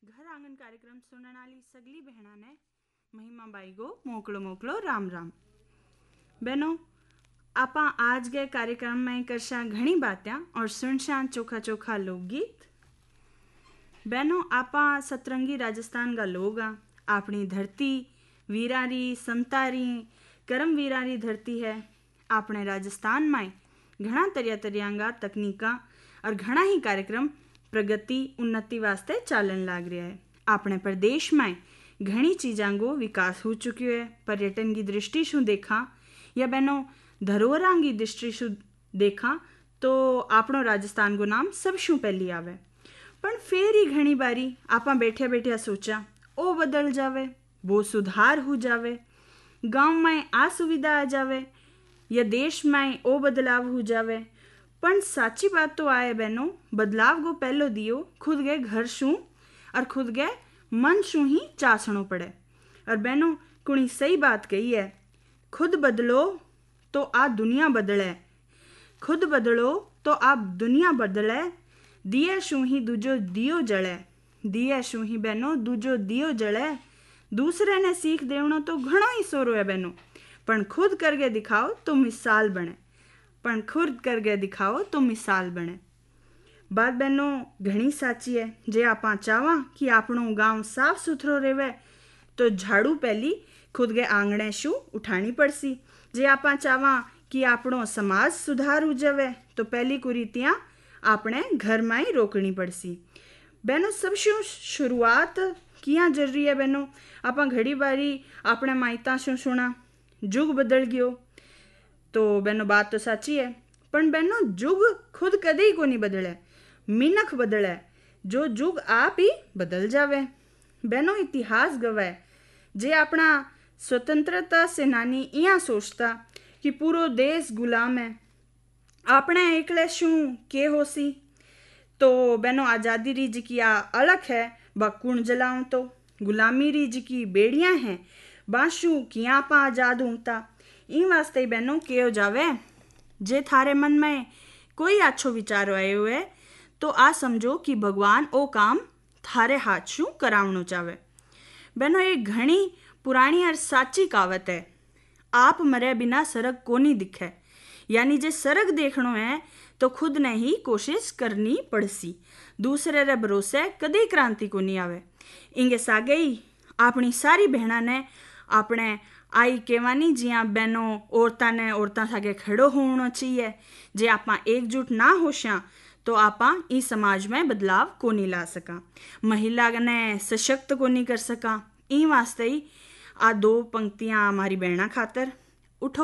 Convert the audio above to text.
घर आंगन कार्यक्रम सुनने वाली सगली बहना ने महिमा बाई को मोकलो मोकलो राम राम। बहनों, आपा आज के कार्यक्रम में करशा घनी बातें और सुनशा चोखा चोखा लोकगीत। बहनों, आपा सतरंगी राजस्थान का लोग आ। अपनी धरती वीरारी समतारी करम वीरारी धरती है। अपने राजस्थान में घना तरिया तरियांगा तकनीका और घना ही कार्यक्रम प्रगति उन्नति वास्ते चालन लाग रहा है। अपने प्रदेश में घनी चीज़ां को विकास हो चुकी है। पर्यटन की दृष्टि से देखा या बहनों धरोहरां की दृष्टि से देखा तो आपनो राजस्थान को नाम सबशू पहली आवे। पण फिर ही घनी बारी आपा बैठे बैठे सोचा ओ बदल जावे, वो सुधार हो जावे, गांव में आ सुविधा आ जावे या देश में ओ बदलाव हो जावे। पण साची बात तो आए बहनों, बदलाव को पहलो दियो खुद के घर शू और खुद के मन शू ही चासणो पड़े। और बहनों कुणी सही बात कही है, खुद बदलो तो आ दुनिया बदले, खुद बदलो तो आप दुनिया बदले। दिए शू ही दूजो दियो जले, दिए शू ही बहनों दूजो दियो जले। दूसरे ने सीख देवनो तो घणो ही सोरो है बहनों, पण खुद करके दिखाओ तो मिसाल बने, पण खुद करके दिखाओ तो मिसाल बने। बात बहनों घनी साची है। जे आपा चावा कि आपनो गांव साफ सुथरो रहे तो झाड़ू पहली खुद के आंगणे शू उठानी पड़सी। जे आपा चावा कि आपनो समाज सुधार हो जावे तो पहली कुरीतियां आपने घर में ही रोकनी पड़सी। बहनों सब शू शुरुआत किया जरूरी है। बहनों आपा घड़ी बारी अपने मायता शू सुना जुग बदल गयो तो बहनों बात तो साची है, पण बहनों जुग खुद कदे ही को नहीं बदले, मिनख बदले। जो जुग आप ही बदल जावे। बहनों इतिहास गवाए जे अपना स्वतंत्रता सेनानी इया सोचता कि पूरो देश गुलाम है, आपने एकले शू के होसी। तो बहनों आज़ादी री जी की आ अलग है, बकुण जलाऊं तो गुलामी री जी की बेड़ियां हैं, बाशू किया पा आजाद होता। इन वास्ते बहनों कहो जावे जे थारे मन में कोई अच्छो विचार आयो है तो आ समझो कि भगवान ओ काम थारे हाथ शू करावनो चावे। बहनों एक घनी पुरानी और साची कहावत है, आप मरे बिना सरग कोनी दिखे। यानी जे सरग देखनो है तो खुद ने ही कोशिश करनी पड़सी, दूसरे रे भरोसे कदी क्रांति को नहीं आवे। इंगे सागे ही अपनी सारी बहना ने अपने आई कहवानी जिया बहनों औरतां ने औरतां सागे खड़ो होना चाहिए। जे आपा एकजुट ना होशा तो आपा इस समाज में बदलाव को नहीं ला सका, महिला ने सशक्त को नहीं कर सका। इन वास्ते ही आ दो पंक्तियां हमारी बहना खातर।